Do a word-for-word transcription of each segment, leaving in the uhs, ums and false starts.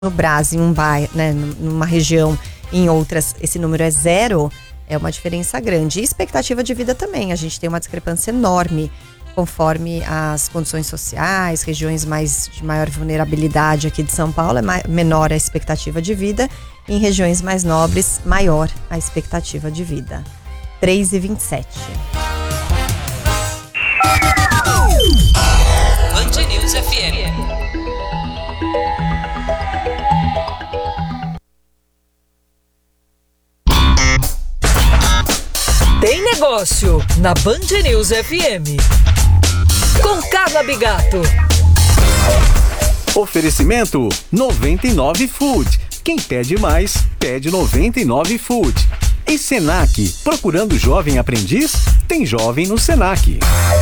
no Brás, em um bairro, né, numa região, em outras, esse número é zero, é uma diferença grande. E expectativa de vida também, a gente tem uma discrepância enorme, conforme as condições sociais, regiões mais de maior vulnerabilidade aqui de São Paulo, é mais, menor a expectativa de vida, em regiões mais nobres, maior a expectativa de vida. três e vinte e sete. Band News F M. Tem negócio na Band News F M. Com Carla Bigato. Oferecimento noventa e nove Food. Quem pede mais, pede noventa e nove Food. E Senac, procurando jovem aprendiz? Tem jovem no Senac.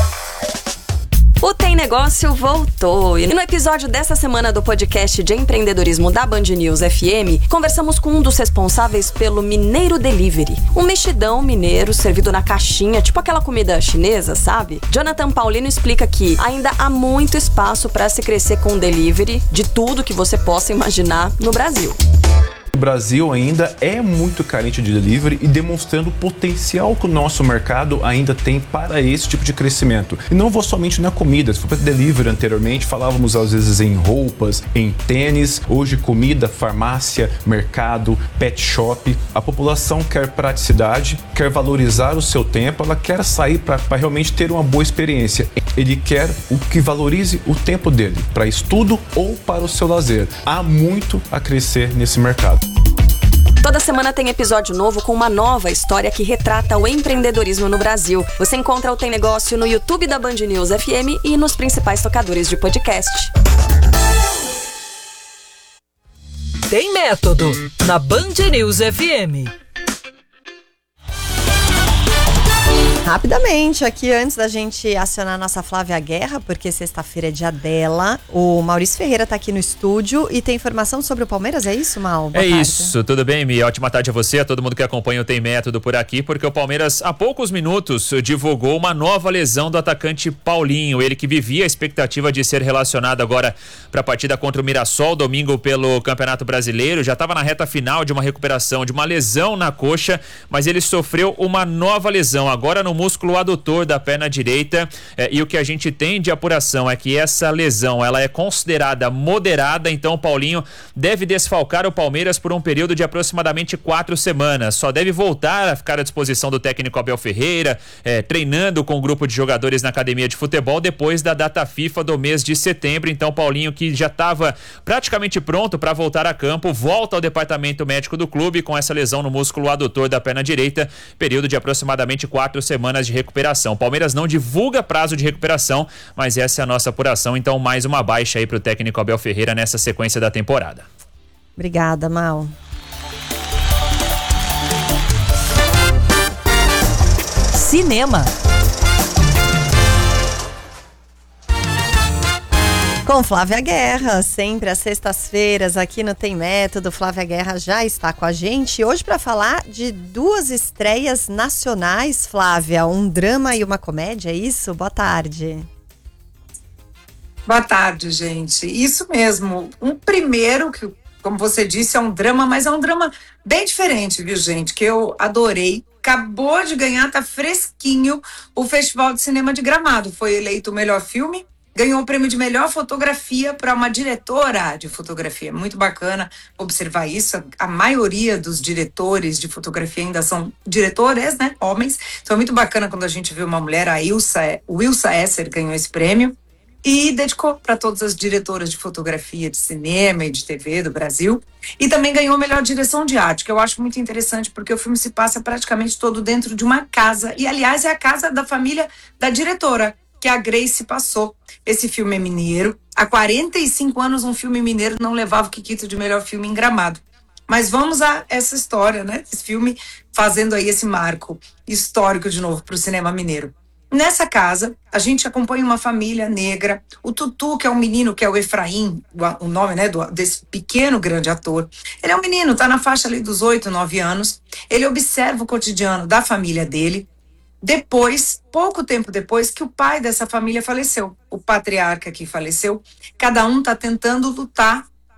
O Tem Negócio voltou e no episódio dessa semana do podcast de empreendedorismo da Band News F M, conversamos com um dos responsáveis pelo Mineiro Delivery, um mexidão mineiro servido na caixinha, tipo aquela comida chinesa, sabe? Jonathan Paulino explica que ainda há muito espaço para se crescer com delivery de tudo que você possa imaginar no Brasil. O Brasil ainda é muito carente de delivery e demonstrando o potencial que o nosso mercado ainda tem para esse tipo de crescimento. E não vou somente na comida, se for para delivery anteriormente, falávamos às vezes em roupas, em tênis, hoje comida, farmácia, mercado, pet shop. A população quer praticidade, quer valorizar o seu tempo, ela quer sair para realmente ter uma boa experiência. Ele quer o que valorize o tempo dele, para estudo ou para o seu lazer. Há muito a crescer nesse mercado. Toda semana tem episódio novo com uma nova história que retrata o empreendedorismo no Brasil. Você encontra o Tem Negócio no YouTube da Band News F M e nos principais tocadores de podcast. Tem método na Band News F M. Rapidamente, aqui antes da gente acionar a nossa Flávia Guerra, porque sexta-feira é dia dela, o Maurício Ferreira tá aqui no estúdio e tem informação sobre o Palmeiras, é isso, Mal? Boa é tarde. Isso, tudo bem, Mi? Ótima tarde a você, a todo mundo que acompanha o Tem Método por aqui, porque o Palmeiras, há poucos minutos, divulgou uma nova lesão do atacante Paulinho, ele que vivia a expectativa de ser relacionado agora para a partida contra o Mirassol, domingo pelo Campeonato Brasileiro, já estava na reta final de uma recuperação de uma lesão na coxa, mas ele sofreu uma nova lesão, agora no músculo adutor da perna direita, é, e o que a gente tem de apuração é que essa lesão ela é considerada moderada, então o Paulinho deve desfalcar o Palmeiras por um período de aproximadamente quatro semanas, só deve voltar a ficar à disposição do técnico Abel Ferreira, é, treinando com um grupo de jogadores na academia de futebol depois da data FIFA do mês de setembro, então Paulinho, que já estava praticamente pronto para voltar a campo, volta ao departamento médico do clube com essa lesão no músculo adutor da perna direita, período de aproximadamente quatro semanas de recuperação. O Palmeiras não divulga prazo de recuperação, mas essa é a nossa apuração, então mais uma baixa aí para o técnico Abel Ferreira nessa sequência da temporada. Obrigada, Mal. Cinema. Com Flávia Guerra, sempre às sextas-feiras aqui no Tem Método. Flávia Guerra já está com a gente hoje para falar de duas estreias nacionais, Flávia, um drama e uma comédia, é isso? Boa tarde. Boa tarde, gente. Isso mesmo. Um primeiro, que como você disse, é um drama, mas é um drama bem diferente, viu, gente? Que eu adorei. Acabou de ganhar, tá fresquinho, o Festival de Cinema de Gramado. Foi eleito o melhor filme. Ganhou o prêmio de melhor fotografia para uma diretora de fotografia. Muito bacana observar isso. A maioria dos diretores de fotografia ainda são diretores, né? Homens. Então é muito bacana quando a gente vê uma mulher, a Ilsa, o Ilsa Esser ganhou esse prêmio e dedicou para todas as diretoras de fotografia, de cinema e de T V do Brasil. E também ganhou melhor direção de arte, que eu acho muito interessante, porque o filme se passa praticamente todo dentro de uma casa. E, aliás, é a casa da família da diretora, que a Grace passou. Esse filme é mineiro. Há quarenta e cinco anos um filme mineiro não levava o Kikito de melhor filme em Gramado. Mas vamos a essa história, né? Esse filme fazendo aí esse marco histórico de novo para o cinema mineiro. Nessa casa, a gente acompanha uma família negra. O Tutu, que é um menino, que é o Efraim, o nome, né, do, desse pequeno grande ator. Ele é um menino, tá na faixa ali dos oito, nove anos. Ele observa o cotidiano da família dele. Depois, pouco tempo depois, que o pai dessa família faleceu, o patriarca que faleceu, cada um está tentando lutar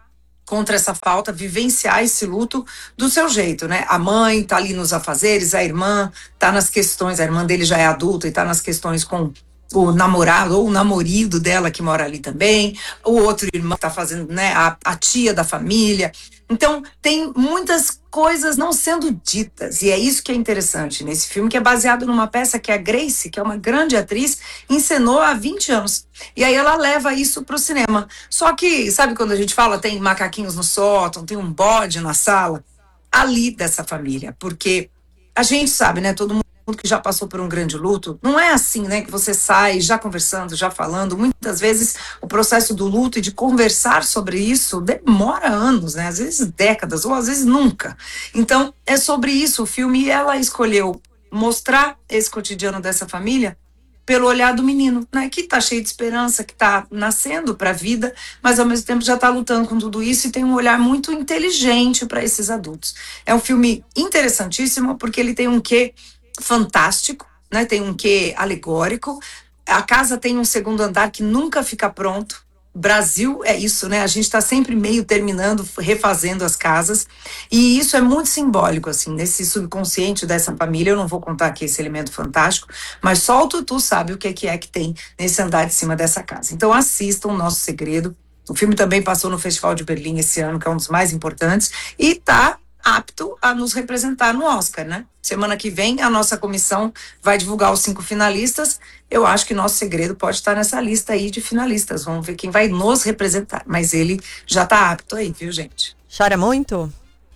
contra essa falta, vivenciar esse luto do seu jeito, né? A mãe tá ali nos afazeres, a irmã tá nas questões, a irmã dele já é adulta e tá nas questões com o namorado ou o namorido dela que mora ali também, o outro irmão que tá fazendo, né, a, a tia da família. Então, tem muitas coisas não sendo ditas, e é isso que é interessante nesse filme, que é baseado numa peça que a Grace, que é uma grande atriz, encenou há vinte anos. E aí ela leva isso pro cinema. Só que, sabe quando a gente fala, tem macaquinhos no sótão, tem um bode na sala? Ali dessa família, porque a gente sabe, né, todo mundo que já passou por um grande luto, não é assim, né, que você sai já conversando, já falando. Muitas vezes o processo do luto e de conversar sobre isso demora anos, né, às vezes décadas, ou às vezes nunca. Então, é sobre isso o filme, e ela escolheu mostrar esse cotidiano dessa família pelo olhar do menino, né, que tá cheio de esperança, que tá nascendo para a vida, mas ao mesmo tempo já tá lutando com tudo isso e tem um olhar muito inteligente para esses adultos. É um filme interessantíssimo porque ele tem um quê fantástico, né? Tem um quê alegórico. A casa tem um segundo andar que nunca fica pronto. Brasil é isso, né? A gente está sempre meio terminando, refazendo as casas, e isso é muito simbólico, assim, nesse subconsciente dessa família. Eu não vou contar aqui esse elemento fantástico, mas só o Tutu sabe o que é que, é que tem nesse andar de cima dessa casa. Então assistam O Nosso Segredo. O filme também passou no Festival de Berlim esse ano, que é um dos mais importantes, e tá apto a nos representar no Oscar, né? Semana que vem a nossa comissão vai divulgar os cinco finalistas. Eu acho que Nosso Segredo pode estar nessa lista aí de finalistas. Vamos ver quem vai nos representar. Mas ele já tá apto aí, viu, gente? Chora muito?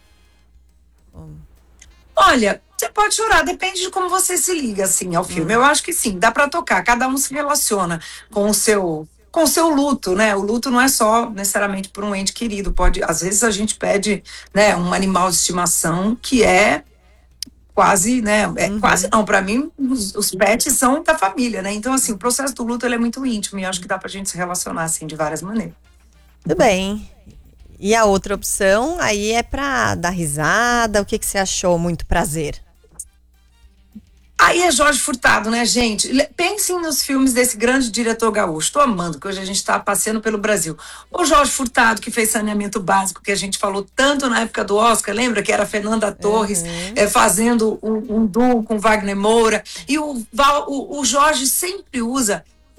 Olha, você pode chorar, depende de como você se liga, assim, ao filme. Hum. Eu acho que sim, dá pra tocar. Cada um se relaciona com o seu... com o seu luto, né? O luto não é só necessariamente por um ente querido. Pode, às vezes a gente pede, né, um animal de estimação que é quase, né? É, uhum. Quase não, para mim os, os pets são da família, né? Então assim, o processo do luto ele é muito íntimo e acho que dá pra gente se relacionar assim de várias maneiras. Tudo bem. E a outra opção aí é pra dar risada. O que que você achou? Muito prazer. Aí é Jorge Furtado, né, gente? Pensem nos filmes desse grande diretor gaúcho. Tô amando, que hoje a gente tá passeando pelo Brasil. O Jorge Furtado, que fez Saneamento Básico, que a gente falou tanto na época do Oscar, lembra? Que era a Fernanda Torres uhum. é, fazendo um, um duo com Wagner Moura. E o, o, o Jorge sempre usa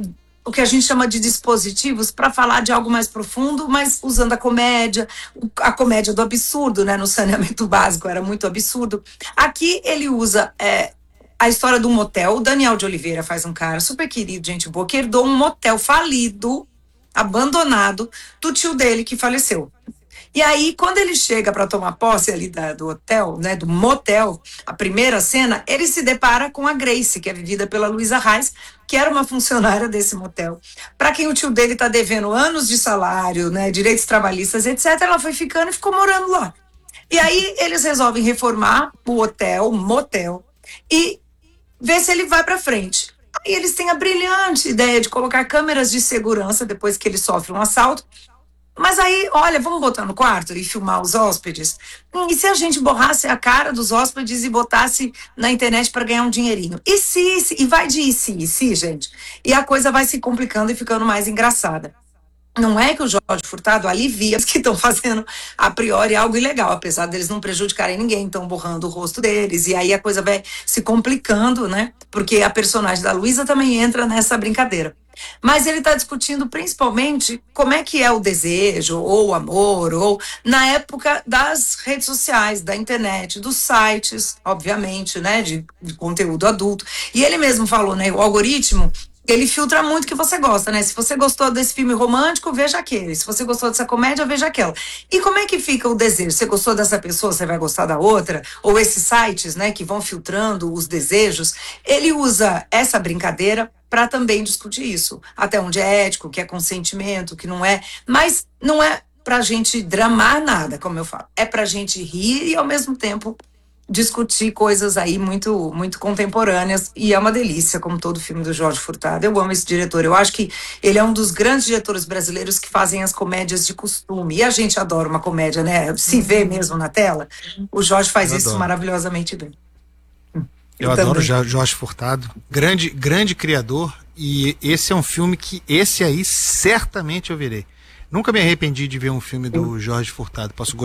o que a gente chama de dispositivos para falar de algo mais profundo, mas usando a comédia, a comédia do absurdo, né? No Saneamento Básico era muito absurdo. Aqui ele usa... É, a história de um motel. O Daniel de Oliveira faz um cara super querido, gente boa, que herdou um motel falido, abandonado, do tio dele que faleceu. E aí, quando ele chega para tomar posse ali da, do hotel, né, do motel, a primeira cena, ele se depara com a Grace, que é vivida pela Luísa Reis, que era uma funcionária desse motel. Para quem o tio dele tá devendo anos de salário, né, direitos trabalhistas, etcétera, ela foi ficando e ficou morando lá. E aí, eles resolvem reformar o hotel, o motel, e ver se ele vai para frente. Aí eles têm a brilhante ideia de colocar câmeras de segurança depois que ele sofre um assalto. Mas aí, olha, vamos botar no quarto e filmar os hóspedes? E se a gente borrasse a cara dos hóspedes e botasse na internet para ganhar um dinheirinho? E se, e se? E vai de e se, e se, gente? E a coisa vai se complicando e ficando mais engraçada. Não é que o Jorge Furtado alivia os que estão fazendo a priori algo ilegal, apesar deles não prejudicarem ninguém, estão borrando o rosto deles, e aí a coisa vai se complicando, né? Porque a personagem da Luísa também entra nessa brincadeira. Mas ele está discutindo principalmente como é que é o desejo, ou o amor, ou na época das redes sociais, da internet, dos sites, obviamente, né? De, de conteúdo adulto. E ele mesmo falou, né? O algoritmo, ele filtra muito o que você gosta, né? Se você gostou desse filme romântico, veja aquele. Se você gostou dessa comédia, veja aquela. E como é que fica o desejo? Você gostou dessa pessoa, você vai gostar da outra? Ou esses sites, né, que vão filtrando os desejos? Ele usa essa brincadeira para também discutir isso. Até onde é ético, o que é consentimento, o que não é. Mas não é pra gente dramar nada, como eu falo. É pra gente rir e, ao mesmo tempo, discutir coisas aí muito, muito contemporâneas, e é uma delícia, como todo filme do Jorge Furtado. Eu amo esse diretor, eu acho que ele é um dos grandes diretores brasileiros que fazem as comédias de costume, e a gente adora uma comédia, né, se vê mesmo na tela. O Jorge faz eu isso adoro. Maravilhosamente bem. Eu, eu adoro o Jorge Furtado, grande, grande criador, e esse é um filme que, esse aí certamente eu virei. Nunca me arrependi de ver um filme do Jorge Furtado. Posso